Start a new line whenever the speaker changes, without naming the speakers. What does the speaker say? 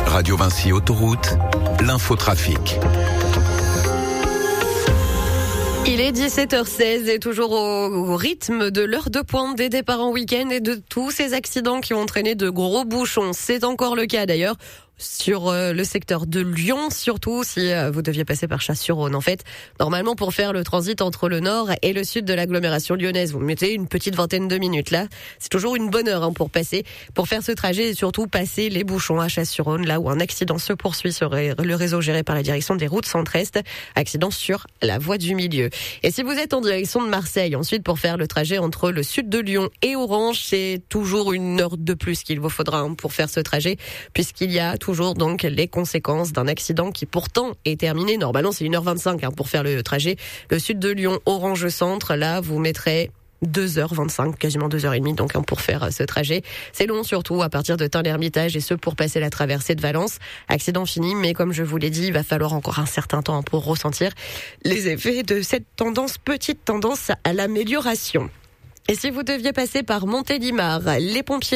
Radio Vinci Autoroute, l'infotrafic.
Il est 17h16 et toujours au rythme de l'heure de pointe des départs en week-end et de tous ces accidents qui ont entraîné de gros bouchons. C'est encore le cas d'ailleurs sur le secteur de Lyon, surtout si vous deviez passer par Chasse-sur-Rhône. En fait, normalement, pour faire le transit entre le nord et le sud de l'agglomération lyonnaise, vous mettez une petite vingtaine de minutes. Là, c'est toujours une bonne heure pour faire ce trajet et surtout passer les bouchons à Chasse-sur-Rhône, là où un accident se poursuit sur le réseau géré par la direction des routes centre-est. Accident sur la voie du milieu. Et si vous êtes en direction de Marseille, ensuite, pour faire le trajet entre le sud de Lyon et Orange, c'est toujours une heure de plus qu'il vous faudra pour faire ce trajet, puisqu'il y a toujours donc les conséquences d'un accident qui pourtant est terminé. Normalement, c'est 1h25 pour faire le trajet. Le sud de Lyon, Orange Centre, là, vous mettrez 2h25, quasiment 2h30 donc pour faire ce trajet. C'est long surtout à partir de Tain-l'Hermitage et ce pour passer la traversée de Valence. Accident fini, mais comme je vous l'ai dit, il va falloir encore un certain temps pour ressentir les effets de cette petite tendance à l'amélioration. Et si vous deviez passer par Montélimar, les pompiers